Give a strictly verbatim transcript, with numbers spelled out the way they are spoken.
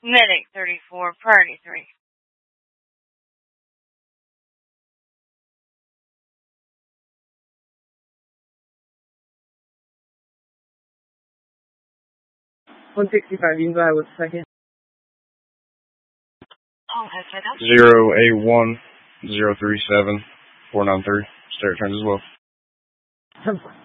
Medic thirty-four, priority three. one sixty-five, you can go ahead with the second. Zero A one zero three seven four nine three. Start turns as well.